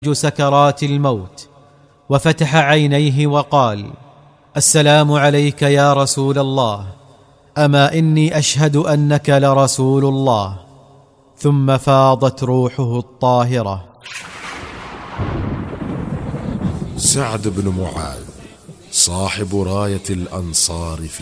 سكرات الموت، وفتح عينيه وقال: السلام عليك يا رسول الله، أما إني أشهد أنك لرسول الله. ثم فاضت روحه الطاهرة. سعد بن معاذ صاحب راية الأنصار في